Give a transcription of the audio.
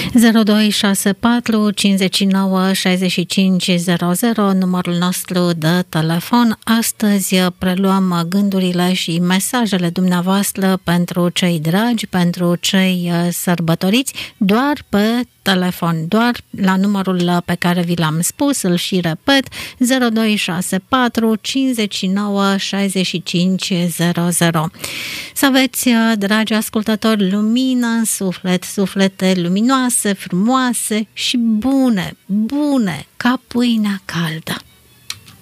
0264 59 65 00, numărul nostru de telefon. Astăzi preluăm gândurile și mesajele dumneavoastră pentru cei dragi, pentru cei sărbătoriți, doar pe telefon, doar la numărul pe care vi l-am spus, îl și repet, 0264 59 65 00. Să aveți, dragi ascultători, lumină în suflet, suflete luminoase, frumoase și bune, ca pâinea caldă.